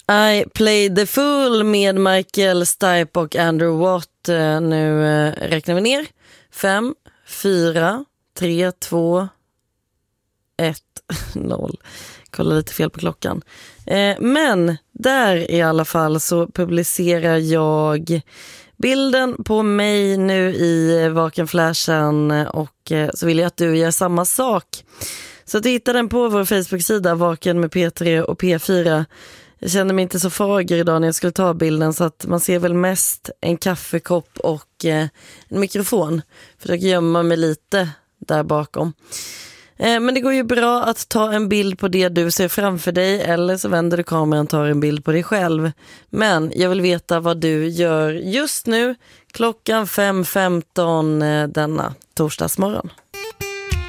I Played the Fool med Michael Stipe och Andrew Watt. Nu räknar vi ner. 5, 4, 3, 2, 1, 0. Kolla lite fel på klockan. Men där i alla fall så publicerar jag bilden på mig nu i Vakenflashen och så vill jag att du gör samma sak. Så att hitta den på vår Facebook-sida Vaken med P3 och P4. Jag kände mig inte så fager idag när jag skulle ta bilden, så att man ser väl mest en kaffekopp och en mikrofon. Försöker gömma mig lite där bakom. Men det går ju bra att ta en bild på det du ser framför dig, eller så vänder du kameran och tar en bild på dig själv. Men jag vill veta vad du gör just nu klockan 5:15 denna torsdagsmorgon.